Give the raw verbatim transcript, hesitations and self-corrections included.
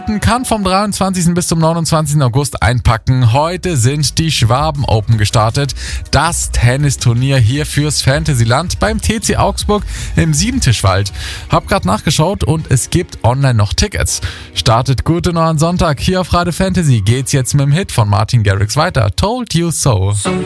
Wimbledon kann vom dreiundzwanzigsten bis zum neunundzwanzigsten August einpacken. Heute sind die Schwaben Open gestartet. Das Tennisturnier hier fürs Fantasyland beim T C Augsburg im Siebentischwald. Hab grad nachgeschaut und es gibt online noch Tickets. Startet gut in euren Sonntag. Hier auf Radio Fantasy geht's jetzt mit dem Hit von Martin Garrix weiter. Told You So.